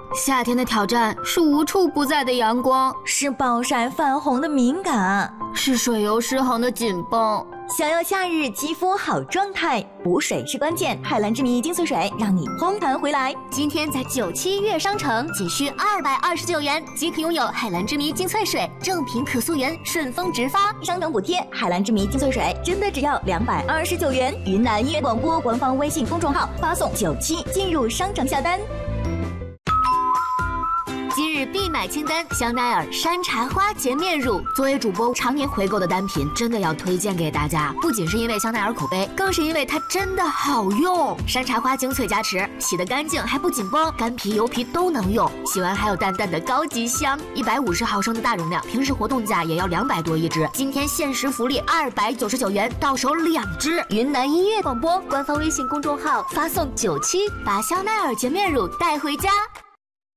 夏天的挑战是无处不在的阳光， 是暴晒泛红的敏感， 是水油失衡的紧绷。 想要夏日肌肤好状态，补水是关键。海蓝之谜精粹水让你红弹回来。 今天在97月商城仅需229元即可拥有海蓝之谜精粹水，正品可溯源，顺丰直发， 商城补贴。海蓝之谜精粹水真的只要229元。云南音乐广播官方微信公众号发送97进入商城下单。 今日必买清单：香奈儿山茶花洁面乳。作为主播常年回购的单品，真的要推荐给大家。不仅是因为香奈儿口碑，更是因为它真的好用。山茶花精粹加持，洗得干净还不紧绷，干皮油皮都能用。洗完还有淡淡的高级香。150毫升的大容量，平时活动价也要200多一支。今天限时福利299元，到手2支。云南音乐广播官方微信公众号发送97，把香奈儿洁面乳带回家。